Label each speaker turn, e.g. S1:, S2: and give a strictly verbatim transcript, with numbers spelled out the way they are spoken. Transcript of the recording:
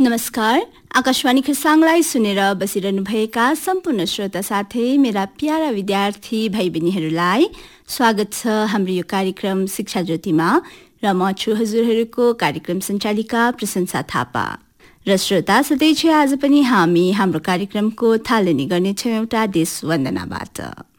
S1: नमस्कार। आकाशवाणी खरसाङलाई सुनेर बसिरहनुभएका सम्पूर्ण श्रोता साथै मेरा प्यारा विद्यार्थी भाइ बहिनीहरूलाई स्वागत छ हाम्रो यो कार्यक्रम शिक्षा ज्योतिमा र म छु हजुरहरूको कार्यक्रम सञ्चालिका प्रशंसा थापा। र श्रोता सधैँ आज पनि हामी हाम्रो कार्यक्रमको थालनी गर्नेछौँ एउटा देश वन्दनाबाट।